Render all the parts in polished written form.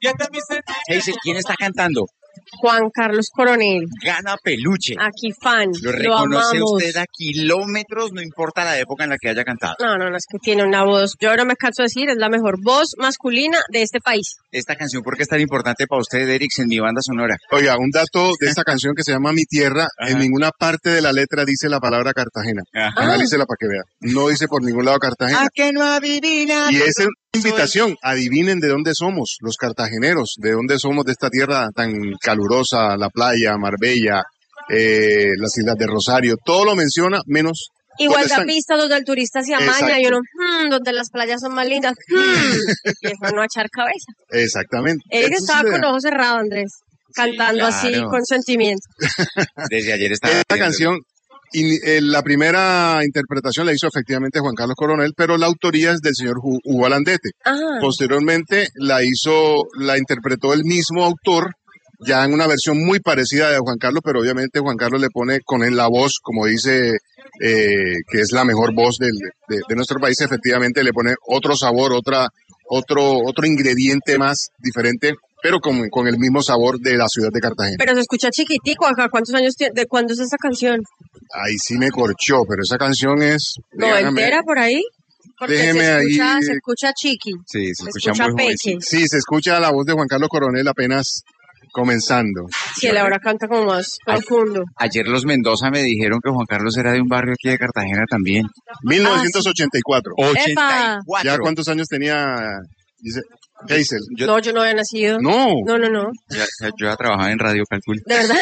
Hazel, ¿quién está cantando? Juan Carlos Coronel. Gana peluche. Aquí fan. Lo reconoce amamos. usted a kilómetros, no importa la época en la que haya cantado. No, es que tiene una voz, yo no me canso de decir, es la mejor voz masculina de este país. Esta canción, ¿por qué es tan importante para usted, Erix, en mi banda sonora? Oiga, un dato de esta canción que se llama Mi Tierra, en ninguna parte de la letra dice la palabra Cartagena. Analícela para que vea. No dice por ningún lado Cartagena. ¿A que no adivina? Y esa es una invitación, adivinen de dónde somos, los cartageneros, de dónde somos, de esta tierra tan calurosa, la playa, Marbella, las islas de Rosario, todo lo menciona, menos... Igual da pistas donde el turista se amaña y uno, donde las playas son más lindas, y eso no echar cabeza. Exactamente. Él estaba con ojos cerrados, Andrés, cantando así con sentimiento. Desde ayer estaba... Esta canción... Y la primera interpretación la hizo efectivamente Juan Carlos Coronel, pero la autoría es del señor Hugo Alandete. Posteriormente la interpretó el mismo autor, ya en una versión muy parecida de Juan Carlos, pero obviamente Juan Carlos le pone con él la voz, como dice, que es la mejor voz de nuestro país, efectivamente le pone otro sabor, otro ingrediente más diferente, pero con el mismo sabor de la ciudad de Cartagena. Pero se escucha chiquitico acá. ¿Cuántos años tiene? ¿De cuándo es esa canción? Ahí sí me corchó, pero esa canción es... ¿Noventera por ahí? Porque se escucha chiqui. Sí, se escucha muy peque. Sí, se escucha la voz de Juan Carlos Coronel apenas comenzando. Sí, él ahora canta como más profundo. Ayer los Mendoza me dijeron que Juan Carlos era de un barrio aquí de Cartagena también. 1984. 84. ¿Ya cuántos años tenía? Dice Hazel. Yo no había nacido. No. Yo ya trabajaba en radio, calculo. ¿De verdad?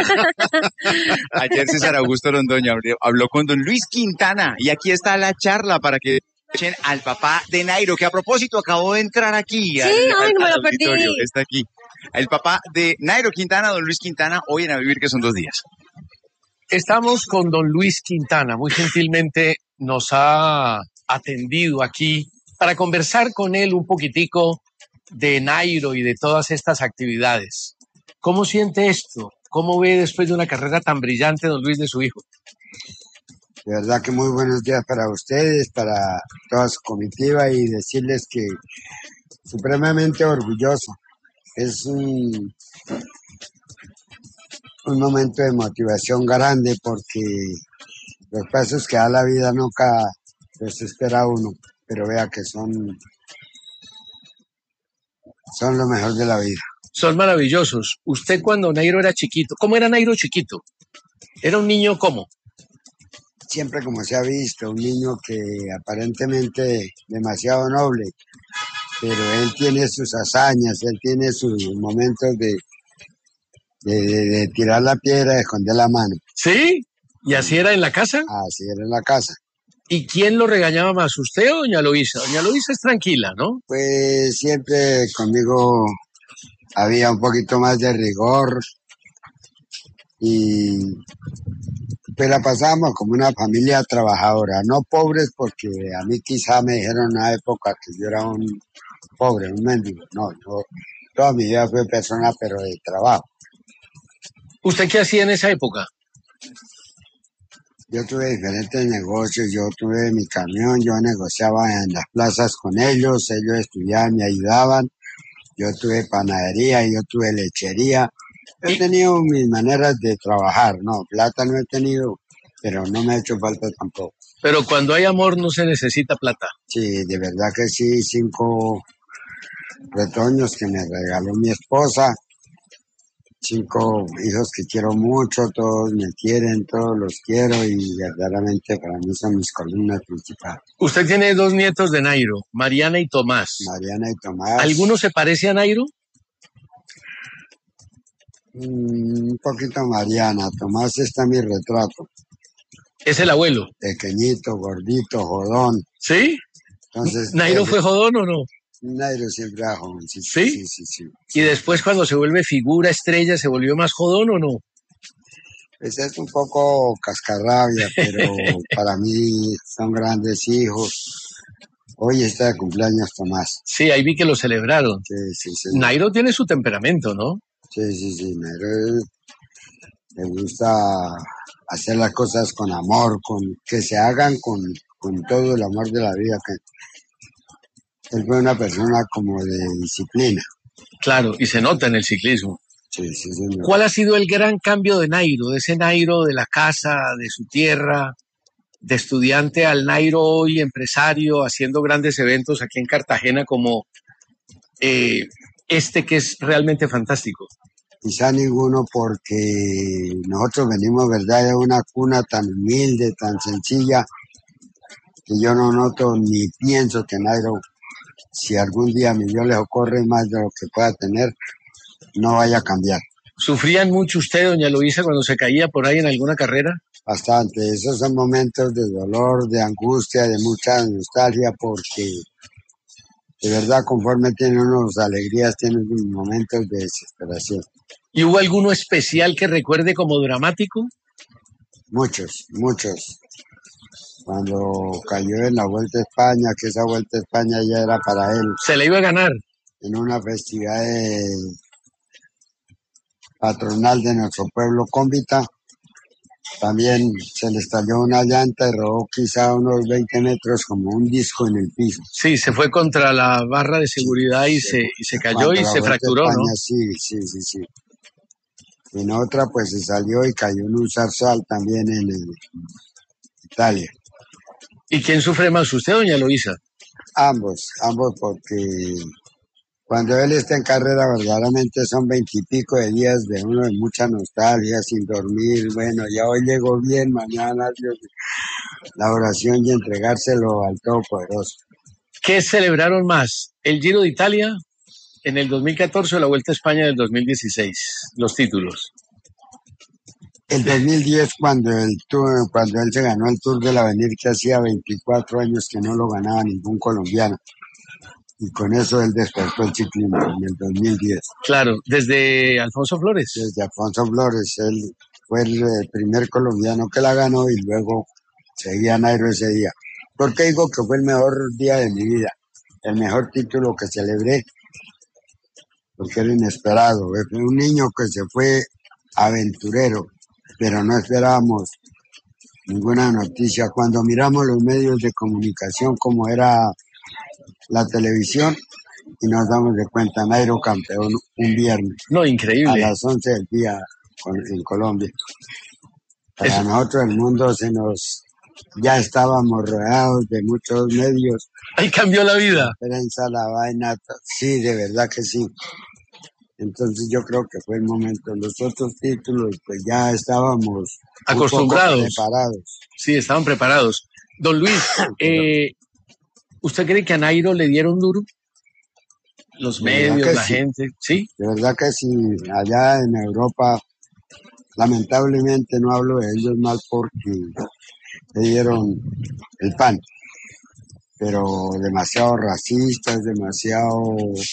Ayer César Augusto Londoño habló con don Luis Quintana y aquí está la charla para que echen al papá de Nairo, que a propósito acabó de entrar aquí. Sí, no me lo perdí. Está aquí. El papá de Nairo Quintana, don Luis Quintana, hoy en A Vivir, que son 2 días. Estamos con don Luis Quintana, muy gentilmente nos ha atendido aquí para conversar con él un poquitico de Nairo y de todas estas actividades. ¿Cómo siente esto? ¿Cómo ve después de una carrera tan brillante, don Luis, de su hijo? De verdad que muy buenos días para ustedes, para toda su comitiva y decirles que supremamente orgulloso. Es un momento de motivación grande porque los pasos que da la vida nunca los espera uno, pero vea que son lo mejor de la vida. Son maravillosos. Usted cuando Nairo era chiquito, ¿cómo era Nairo chiquito? ¿Era un niño cómo? Siempre como se ha visto, un niño que aparentemente demasiado noble, pero él tiene sus hazañas, él tiene sus momentos de tirar la piedra, de esconder la mano. ¿Sí? ¿Y así era en la casa? Así era en la casa. ¿Y quién lo regañaba más, usted o doña Luisa? Doña Luisa es tranquila, ¿no? Pues siempre conmigo había un poquito más de rigor y pues la pasábamos como una familia trabajadora, no pobres porque a mí quizá me dijeron en una época que yo era un pobre, un mendigo. No, yo toda mi vida fui persona pero de trabajo. ¿Usted qué hacía en esa época? Yo tuve diferentes negocios, yo tuve mi camión, yo negociaba en las plazas con ellos estudiaban, me ayudaban, yo tuve panadería, yo tuve lechería, he tenido mis maneras de trabajar, no, plata no he tenido, pero no me ha hecho falta tampoco. Pero cuando hay amor no se necesita plata. Sí, de verdad que sí, 5 retoños que me regaló mi esposa, 5 hijos que quiero mucho, todos me quieren, todos los quiero y verdaderamente para mí son mis columnas principales. Usted tiene 2 nietos de Nairo, Mariana y Tomás. Mariana y Tomás. ¿Alguno se parece a Nairo? Un poquito Mariana, Tomás está en mi retrato. Es el abuelo. Pequeñito, gordito, jodón. ¿Sí? Entonces, ¿Nairo fue jodón o no? Nairo siempre era jovencito. ¿Sí? Sí. ¿Y después cuando se vuelve figura, estrella, se volvió más jodón o no? Pues es un poco cascarrabia, pero para mí son grandes hijos. Hoy está de cumpleaños Tomás. Sí, ahí vi que lo celebraron. Sí. Nairo tiene su temperamento, ¿no? Sí. Nairo le gusta hacer las cosas con amor, que se hagan con todo el amor de la vida. Que él fue una persona como de disciplina. Claro, y se nota en el ciclismo. Sí, sí, señor. ¿Cuál ha sido el gran cambio de Nairo, de ese Nairo de la casa, de su tierra, de estudiante al Nairo hoy empresario, haciendo grandes eventos aquí en Cartagena como este que es realmente fantástico? Quizá ninguno, porque nosotros venimos, ¿verdad?, de una cuna tan humilde, tan sencilla, que yo no noto ni pienso que Nairo, si algún día a mi Dios le ocurre más de lo que pueda tener, no vaya a cambiar. ¿Sufrían mucho usted, doña Luisa, cuando se caía por ahí en alguna carrera? Bastante. Esos son momentos de dolor, de angustia, de mucha nostalgia, porque de verdad, conforme tiene unos alegrías, tiene momentos de desesperación. ¿Y hubo alguno especial que recuerde como dramático? Muchos, muchos. Cuando cayó en la Vuelta a España, que esa Vuelta a España ya era para él. Se le iba a ganar. En una festividad patronal de nuestro pueblo, Cómbita, también se le estalló una llanta y rodó quizá unos 20 metros como un disco en el piso. Sí, se fue contra la barra de seguridad y se cayó y se fracturó, España, ¿no? Sí. En otra, pues se salió y cayó en un zarzal también en Italia. ¿Y quién sufre más, usted o doña Luisa? Ambos, porque cuando él está en carrera, verdaderamente son 20 y pico de días de uno de mucha nostalgia, sin dormir. Bueno, ya hoy llegó bien, mañana Dios, la oración y entregárselo al Todopoderoso. ¿Qué celebraron más? ¿El Giro de Italia en el 2014 o la Vuelta a España del 2016? Los títulos. El 2010, cuando él se ganó el Tour del Avenir, que hacía 24 años que no lo ganaba ningún colombiano. Y con eso él despertó el ciclismo en el 2010. Claro, desde Alfonso Flores. Desde Alfonso Flores, él fue el primer colombiano que la ganó y luego seguía Nairo ese día. ¿Por qué digo que fue el mejor día de mi vida? El mejor título que celebré, porque era inesperado. Fue un niño que se fue aventurero, pero no esperábamos ninguna noticia. Cuando miramos los medios de comunicación, como era la televisión, y nos damos de cuenta, Nairo campeón un viernes. No, increíble. A las 11 del día en Colombia. Para nosotros el mundo ya estábamos rodeados de muchos medios. Ahí cambió la vida. La prensa, la vaina, sí, de verdad que sí. Entonces yo creo que fue el momento. Los otros títulos, pues ya estábamos acostumbrados. Preparados. Sí, estaban preparados. Don Luis, ¿usted cree que a Nairo le dieron duro? Los medios, la gente, ¿sí? De verdad que sí. Allá en Europa, lamentablemente no hablo de ellos mal porque le dieron el pan. Pero demasiado racistas, demasiado...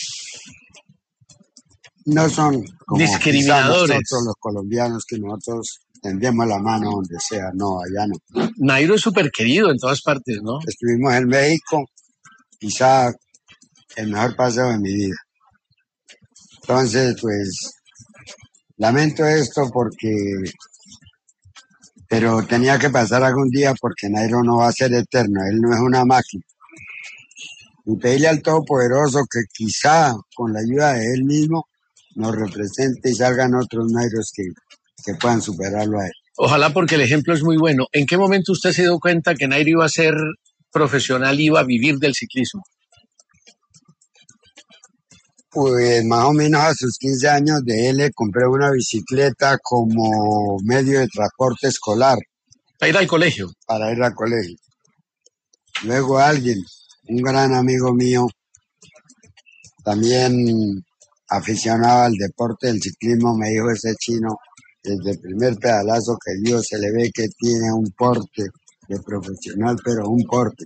No son como discriminadores. Nosotros los colombianos, que nosotros tendemos la mano donde sea. No, allá no. Nairo es súper querido en todas partes, ¿no? Estuvimos en México, quizá el mejor paseo de mi vida. Entonces, pues, lamento esto pero tenía que pasar algún día porque Nairo no va a ser eterno, él no es una máquina. Y pedirle al Todopoderoso que quizá con la ayuda de él mismo nos represente y salgan otros Nairos que puedan superarlo a él. Ojalá, porque el ejemplo es muy bueno. ¿En qué momento usted se dio cuenta que Nairo iba a ser profesional, iba a vivir del ciclismo? Pues más o menos a sus 15 años de él le compré una bicicleta como medio de transporte escolar. Para ir al colegio. Para ir al colegio. Luego un gran amigo mío, también aficionado al deporte del ciclismo, me dijo: ese chino, desde el primer pedalazo que dio, se le ve que tiene un porte de profesional, pero un porte.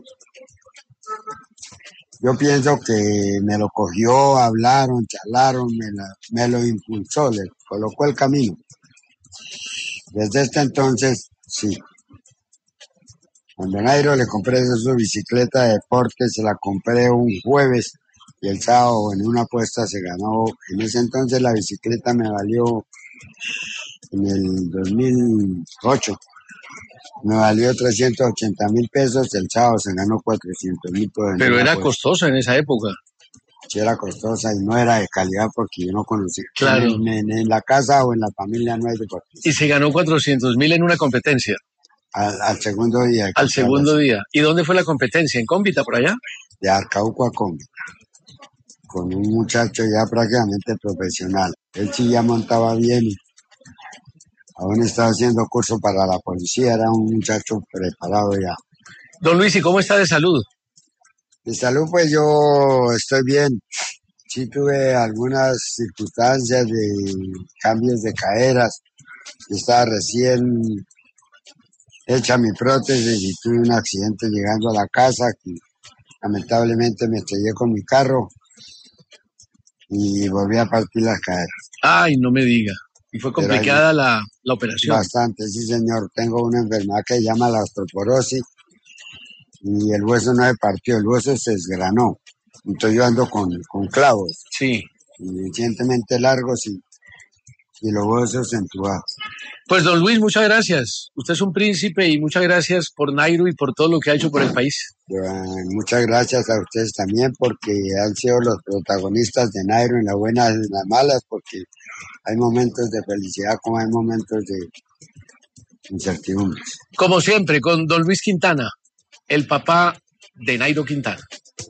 Yo pienso que me lo cogió, hablaron, charlaron, me lo impulsó, le colocó el camino. Desde este entonces, sí. Cuando Nairo le compré su bicicleta de deporte, se la compré un jueves y el sábado en una apuesta se ganó. En ese entonces la bicicleta me valió, en el 2008, me valió 380,000 pesos, el sábado se ganó 400,000 pesos. Pero era costoso en esa época. si era costosa y no era de calidad porque yo no conocía. Claro. En la casa o en la familia no hay deportistas. Y se ganó 400.000 en una competencia. Al segundo día. Al segundo día. ¿Y dónde fue la competencia? ¿En Cómbita, por allá? De Arcauco a Cómbita. Con un muchacho ya prácticamente profesional. Él sí ya montaba bien y aún estaba haciendo curso para la policía. Era un muchacho preparado ya. Don Luis, ¿y cómo está de salud? De salud, pues yo estoy bien. Sí tuve algunas circunstancias de cambios de caderas. Estaba recién hecha mi prótesis y tuve un accidente llegando a la casa que lamentablemente me estrellé con mi carro y volví a partir las caderas. Ay, no me diga. ¿Y fue complicada la operación? Bastante, sí señor. Tengo una enfermedad que se llama la osteoporosis y el hueso no se partió, el hueso se desgranó. Entonces yo ando con clavos. Sí. Suficientemente largos y los huesos entubados. Pues don Luis, muchas gracias. Usted es un príncipe y muchas gracias por Nairo y por todo lo que ha hecho por el país. Muchas gracias a ustedes también porque han sido los protagonistas de Nairo en las buenas y en las malas, porque hay momentos de felicidad como hay momentos de incertidumbre. Como siempre, con don Luis Quintana, el papá de Nairo Quintana.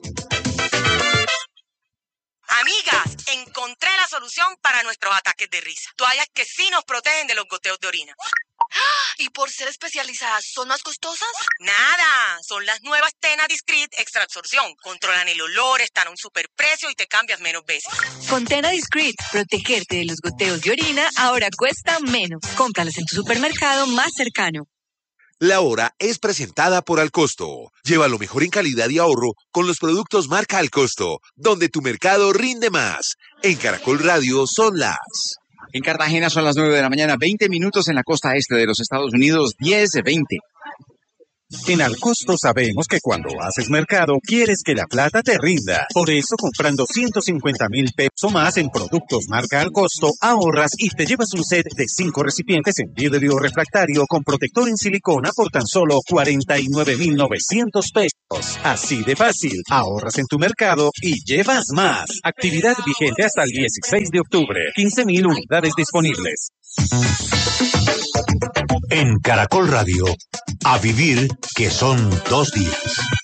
Amigas, encontré la solución para nuestros ataques de risa. Toallas que sí nos protegen de los goteos de orina. ¿Y por ser especializadas, son más costosas? Nada, son las nuevas Tena Discreet Extra Absorción. Controlan el olor, están a un superprecio y te cambias menos veces. Con Tena Discreet, protegerte de los goteos de orina ahora cuesta menos. Cómpralas en tu supermercado más cercano. La hora es presentada por Alcosto. Lleva lo mejor en calidad y ahorro con los productos marca Alcosto, donde tu mercado rinde más. En Caracol Radio son las... En Cartagena son las 9 de la mañana, 20 minutos en la costa este de los Estados Unidos, 10:20. En Alcosto sabemos que cuando haces mercado, quieres que la plata te rinda. Por eso, comprando 150.000 pesos o más en productos marca Alcosto, ahorras y te llevas un set de 5 recipientes en vidrio refractario con protector en silicona por tan solo 49.900 pesos. Así de fácil, ahorras en tu mercado y llevas más. Actividad vigente hasta el 16 de octubre. 15.000 unidades disponibles. En Caracol Radio, a vivir que son 2 días.